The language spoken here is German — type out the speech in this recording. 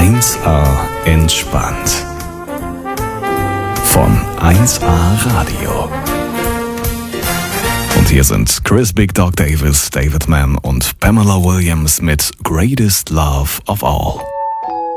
1A entspannt. Von 1A Radio. Und hier sind Chris Big Dog Davis, David Mann und Pamela Williams mit Greatest Love of All.